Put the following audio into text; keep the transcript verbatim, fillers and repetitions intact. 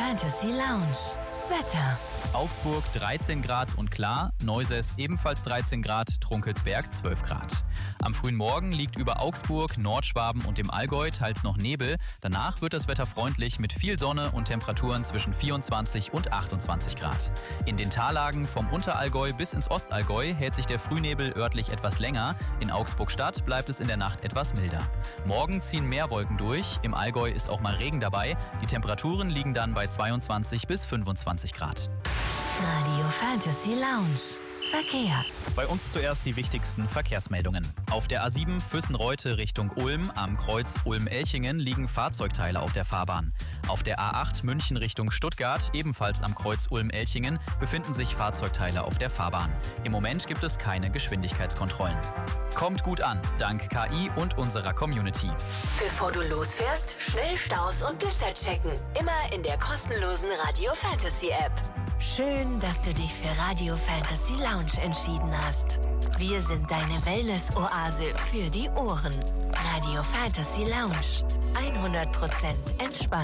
Fantasy Lounge. Wetter. Augsburg dreizehn Grad und klar, Neuses ebenfalls dreizehn Grad, Trunkelsberg zwölf Grad. Am frühen Morgen liegt über Augsburg, Nordschwaben und dem Allgäu teils noch Nebel. Danach wird das Wetter freundlich mit viel Sonne und Temperaturen zwischen vierundzwanzig und achtundzwanzig Grad. In den Tallagen vom Unterallgäu bis ins Ostallgäu hält sich der Frühnebel örtlich etwas länger. In Augsburg-Stadt bleibt es in der Nacht etwas milder. Morgen ziehen mehr Wolken durch, im Allgäu ist auch mal Regen dabei. Die Temperaturen liegen dann bei zweiundzwanzig bis fünfundzwanzig Grad. Radio Fantasy Lounge. Verkehr. Bei uns zuerst die wichtigsten Verkehrsmeldungen. Auf der A sieben Füssen-Reute Richtung Ulm am Kreuz Ulm-Elchingen liegen Fahrzeugteile auf der Fahrbahn. Auf der A acht München Richtung Stuttgart, ebenfalls am Kreuz Ulm-Elchingen, befinden sich Fahrzeugteile auf der Fahrbahn. Im Moment gibt es keine Geschwindigkeitskontrollen. Kommt gut an, dank K I und unserer Community. Bevor du losfährst, schnell Staus und Blitzer checken. Immer in der kostenlosen Radio Fantasy App. Schön, dass du dich für Radio Fantasy Lounge entschieden hast. Wir sind deine Wellness-Oase für die Ohren. Radio Fantasy Lounge. hundert Prozent entspannt.